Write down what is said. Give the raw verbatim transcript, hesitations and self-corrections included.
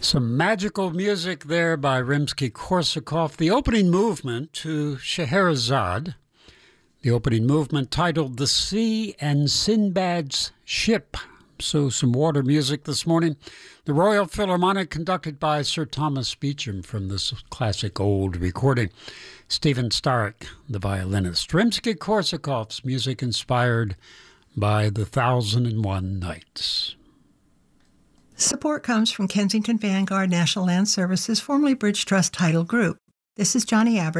Some magical music there by Rimsky-Korsakov. The opening movement to Scheherazade, the opening movement titled The Sea and Sinbad's Ship. So some water music this morning. The Royal Philharmonic conducted by Sir Thomas Beecham from this classic old recording. Stephen Starek, the violinist. Rimsky-Korsakov's music inspired by The Thousand and One Nights. Support comes from Kensington Vanguard National Land Services, formerly Bridge Trust Title Group. This is Johnny Average.